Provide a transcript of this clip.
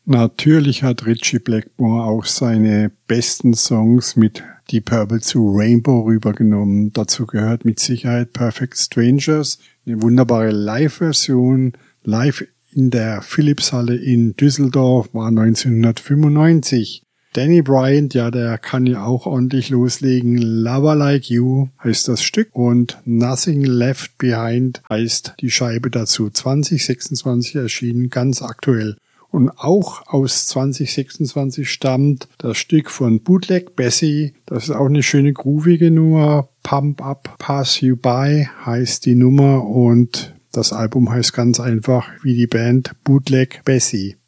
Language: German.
Natürlich hat Ritchie Blackmore auch seine besten Songs mit Deep Purple zu Rainbow rübergenommen. Dazu gehört mit Sicherheit Perfect Strangers, eine wunderbare Live-Version, live in der Philipshalle in Düsseldorf, war 1995. Danny Bryant, ja, der kann ja auch ordentlich loslegen. Lover Like You heißt das Stück und Nothing Left Behind heißt die Scheibe dazu. 2026 erschienen, ganz aktuell. Und auch aus 2026 stammt das Stück von Bootleg Bessie. Das ist auch eine schöne groovige Nummer. Pump Up, Pass You By heißt die Nummer und das Album heißt ganz einfach wie die Band Bootleg Bessie.